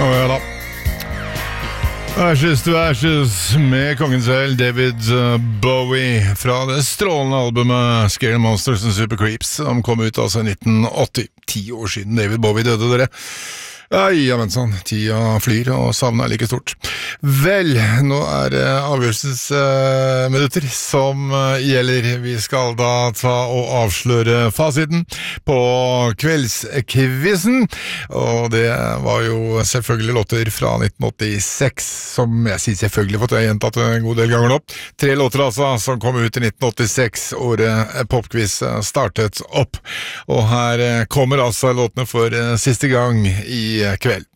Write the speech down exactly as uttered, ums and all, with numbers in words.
Å ja da. Ashes to Ashes med kongen selv, David Bowie, fra det strålende albumet Scary Monsters and Super Creeps, som kom ut altså i nitten åtti. Ti år siden David Bowie døde, dere. Ja, men sånn, tida flyr, og savnet er like stort. Vel, nå er det avgjørelsesminutter uh, som uh, gjelder. Vi skal da ta og avsløre fasiten på kveldskvissen, og det var jo selvfølgelig låter fra nitten åttiseks, som jeg sier selvfølgelig, for jeg har gjentatt en god del ganger nå. Tre låter altså, som kom ut i nitten åttiseks, året popquiz startet opp. Og her kommer altså låtene for uh, siste gang i kveld.